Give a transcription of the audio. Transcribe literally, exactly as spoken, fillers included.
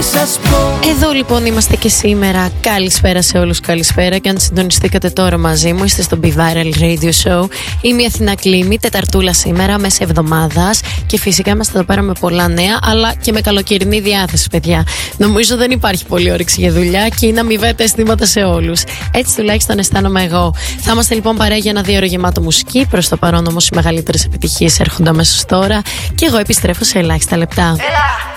σας πω. Εδώ λοιπόν είμαστε και σήμερα. Καλησπέρα σε όλους, καλησπέρα. Και αν συντονιστήκατε τώρα μαζί μου, είστε στο Be Viral Radio Show. Είμαι η Αθηνά Κλίμη, Τεταρτούλα σήμερα, μέσα εβδομάδας. Και φυσικά είμαστε εδώ πέρα με πολλά νέα, αλλά και με καλοκαιρινή διάθεση, παιδιά. Νομίζω δεν υπάρχει πολύ όρεξη για δουλειά και είναι αμοιβαία τα αισθήματα σε όλους. Έτσι τουλάχιστον αισθάνομαι εγώ. Θα είμαστε λοιπόν παρέα για ένα δύο ώρο γεμάτο μουσική. Προς το παρόν όμως οι μεγαλύτερες επιτυχίες έρχονται αμέσως τώρα. Και εγώ επιστρέφω σε ελάχιστα λεπτά. Έλα.